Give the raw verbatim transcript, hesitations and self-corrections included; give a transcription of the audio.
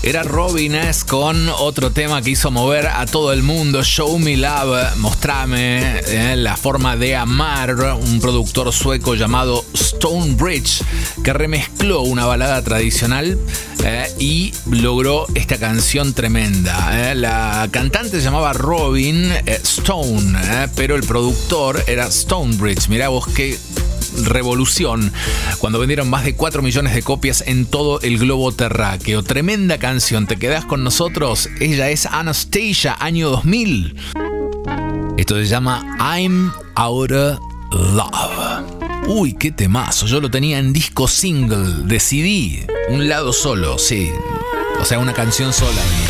Era Robin S. con otro tema que hizo mover a todo el mundo, Show Me Love, mostrame eh, la forma de amar, un productor sueco llamado Stonebridge que remezcló una balada tradicional eh, y logró esta canción tremenda. Eh. La cantante se llamaba Robin eh, Stone, eh, pero el productor era Stonebridge. Mirá vos qué revolución, cuando vendieron más de cuatro millones de copias en todo el globo terráqueo. Tremenda canción, ¿te quedás con nosotros? Ella es Anastacia, año dos mil. Esto se llama I'm Outta Love. Uy, qué temazo, yo lo tenía en disco single de C D, un lado solo, sí, o sea, una canción sola.